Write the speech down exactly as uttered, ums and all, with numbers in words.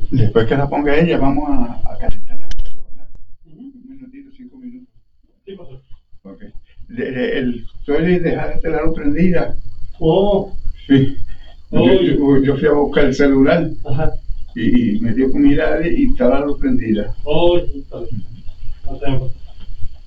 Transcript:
Después que la ponga ella, vamos a, a calentar la fuego, ¿verdad? Uh-huh. Un minutito, cinco minutos. Sí, pastor. Ok. De, de, el suele dejarte la luz prendida. Oh. Sí. Oh. Yo, yo, yo fui a buscar el celular. Ajá. Y, y me dio comida y estaba la luz prendida. Oh, está bien. No tenemos.